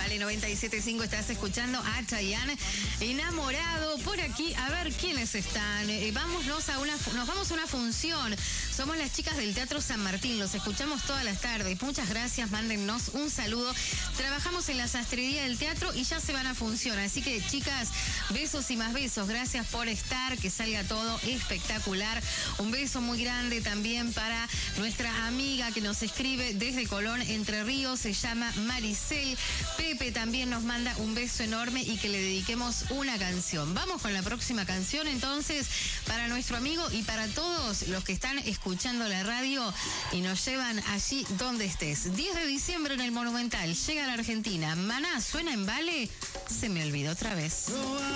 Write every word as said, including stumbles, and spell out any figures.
Vale noventa y siete punto cinco, estás escuchando a Chayanne, Enamorado. Por aquí, a ver quiénes están. Eh, vámonos a una, nos vamos a una función. Somos las chicas del Teatro San Martín, los escuchamos todas las tardes. Muchas gracias, mándennos un saludo. Trabajamos en la sastrería del teatro y ya se van a función. Así que, chicas, besos y más besos. Gracias por estar, que salga todo espectacular. Un beso muy grande también para nuestra amiga que nos escribe desde Colón, Entre Ríos, se llama Maricel. Pepe también nos manda un beso enorme y que le dediquemos una canción. Vamos con la próxima canción, entonces, para nuestro amigo y para todos los que están escuchando la radio y nos llevan allí donde estés. diez de diciembre en el Monumental, llega a la Argentina. Maná, suena en Vale, se me olvidó otra vez.